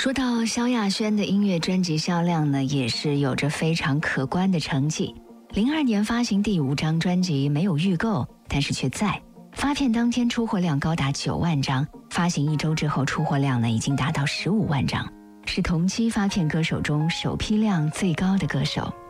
说到萧亚轩的音乐专辑销量呢，也是有着非常可观的成绩。02年发行第5张专辑，没有预购，但是却在发片当天出货量高达9万张，发行1周之后出货量呢已经达到15万张，是同期发片歌手中首批量最高的歌手。